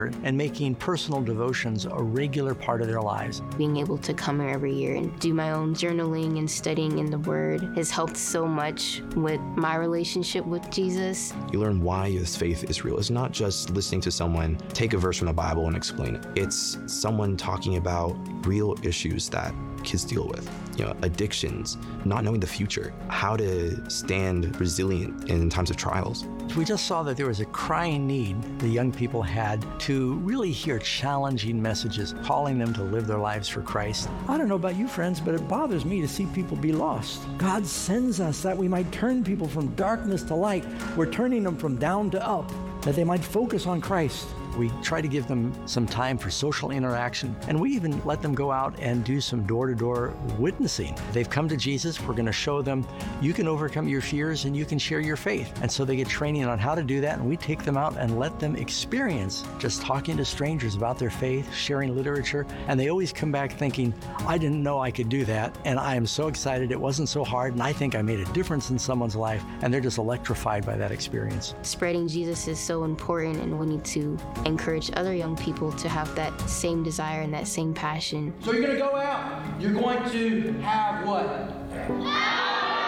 and making personal devotions a regular part of their lives. Being able to come here every year and do my own journaling and studying in the Word has helped so much with my relationship with Jesus. You learn why this faith is real. It's not just listening to someone take a verse from the Bible and explain it. It's someone talking about real issues that kids deal with. Addictions, not knowing the future, how to stand resilient in times of trials. We just saw that there was a crying need the young people had to really hear challenging messages, calling them to live their lives for Christ. I don't know about you, friends, but it bothers me to see people be lost. God sends us that we might turn people from darkness to light. We're turning them from down to up, that they might focus on Christ. We try to give them some time for social interaction, and we even let them go out and do some door-to-door witnessing. They've come to Jesus. We're going to show them you can overcome your fears and you can share your faith. And so they get training on how to do that, and we take them out and let them experience just talking to strangers about their faith, sharing literature, and they always come back thinking, I didn't know I could do that, and I am so excited. It wasn't so hard, and I think I made a difference in someone's life, and they're just electrified by that experience. Spreading Jesus is so important, and we need to encourage other young people to have that same desire and that same passion. So you're going to go out. You're going to have what? Yeah!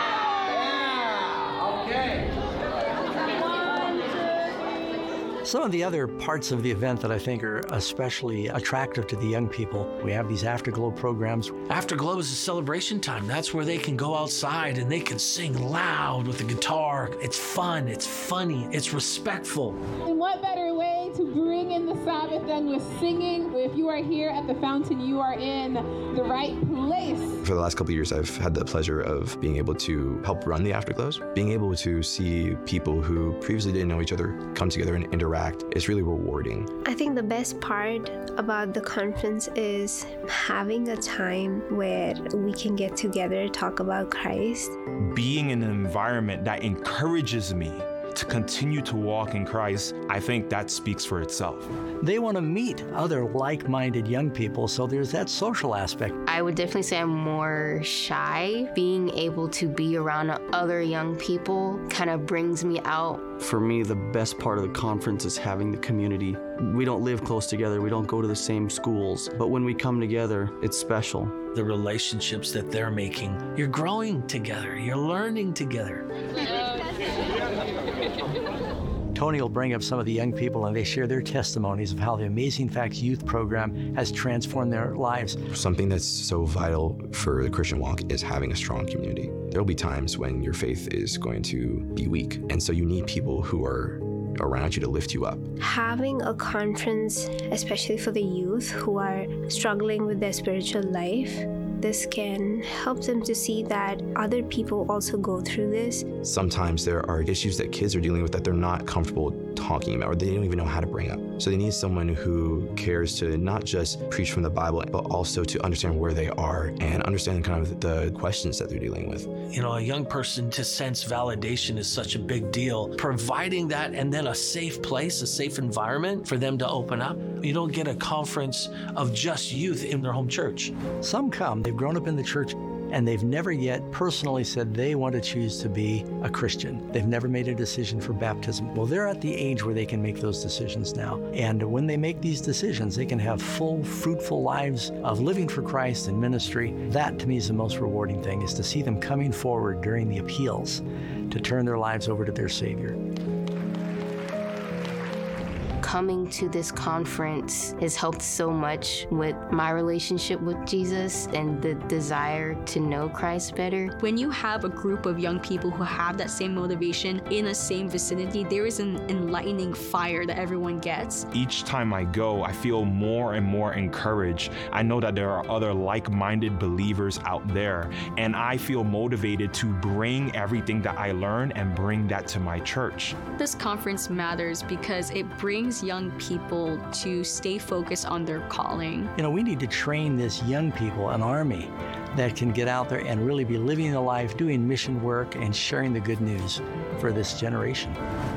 Okay. Some of the other parts of the event that I think are especially attractive to the young people, we have these Afterglow programs. Afterglow is a celebration time. That's where they can go outside and they can sing loud with the guitar. It's fun, it's funny, it's respectful. And what better way to bring in the Sabbath than with singing? If you are here at the fountain, you are in the right place. For the last couple of years, I've had the pleasure of being able to help run the Afterglows. Being able to see people who previously didn't know each other come together and interact is really rewarding. I think the best part about the conference is having a time where we can get together, talk about Christ. Being in an environment that encourages me to continue to walk in Christ, I think that speaks for itself. They want to meet other like-minded young people, so there's that social aspect. I would definitely say I'm more shy. Being able to be around other young people kind of brings me out. For me, the best part of the conference is having the community. We don't live close together, we don't go to the same schools, but when we come together, it's special. The relationships that they're making, you're growing together, you're learning together. Tony will bring up some of the young people and they share their testimonies of how the Amazing Facts Youth Program has transformed their lives. Something that's so vital for the Christian walk is having a strong community. There will be times when your faith is going to be weak, and so you need people who are around you to lift you up. Having a conference, especially for the youth who are struggling with their spiritual life, this can help them to see that other people also go through this. Sometimes there are issues that kids are dealing with that they're not comfortable talking about, or they don't even know how to bring up. So they need someone who cares to not just preach from the Bible, but also to understand where they are and understand kind of the questions that they're dealing with. A young person to sense validation is such a big deal. Providing that and then a safe place, a safe environment for them to open up. You don't get a conference of just youth in their home church. Some come, they've grown up in the church, and they've never yet personally said they want to choose to be a Christian. They've never made a decision for baptism. Well, they're at the age where they can make those decisions now. And when they make these decisions, they can have full, fruitful lives of living for Christ and ministry. That, to me, is the most rewarding thing, is to see them coming forward during the appeals to turn their lives over to their Savior. Coming to this conference has helped so much with my relationship with Jesus and the desire to know Christ better. When you have a group of young people who have that same motivation in the same vicinity, there is an enlightening fire that everyone gets. Each time I go, I feel more and more encouraged. I know that there are other like-minded believers out there, and I feel motivated to bring everything that I learn and bring that to my church. This conference matters because it brings young people to stay focused on their calling. We need to train this young people, an army that can get out there and really be living the life, doing mission work, and sharing the good news for this generation.